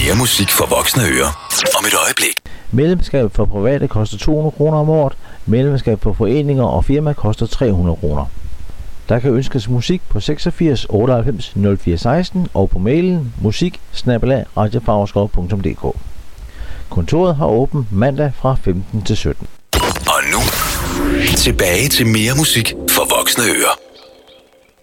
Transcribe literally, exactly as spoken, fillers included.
Mere musik for voksne ører om et øjeblik. Medlemskab for private koster to hundrede kroner om året. Medlemskab for foreninger og firmaer koster tre hundrede kroner. Der kan ønskes musik på seksogfirs otteoghalvfems nul fire seksten og på mailen musik snabel-a radiofagerskov punktum d k. Kontoret har åbent mandag fra femten til sytten. Og nu tilbage til mere musik for voksne ører.